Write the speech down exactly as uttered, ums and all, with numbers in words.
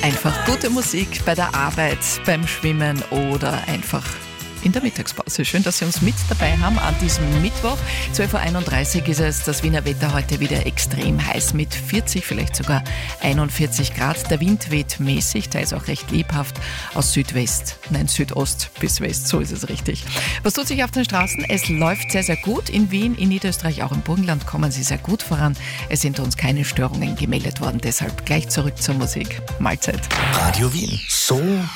Einfach gute Musik bei der Arbeit, beim Schwimmen oder einfach in der Mittagspause. Schön, dass Sie uns mit dabei haben an diesem Mittwoch. zwölf Uhr einunddreißig ist es, das Wiener Wetter heute wieder extrem heiß mit vierzig, vielleicht sogar einundvierzig Grad. Der Wind weht mäßig, der ist auch recht lebhaft aus Südwest, nein Südost bis West, so ist es richtig. Was tut sich auf den Straßen? Es läuft sehr, sehr gut in Wien, in Niederösterreich, auch im Burgenland kommen Sie sehr gut voran. Es sind uns keine Störungen gemeldet worden, deshalb gleich zurück zur Musik. Mahlzeit. Radio Wien. So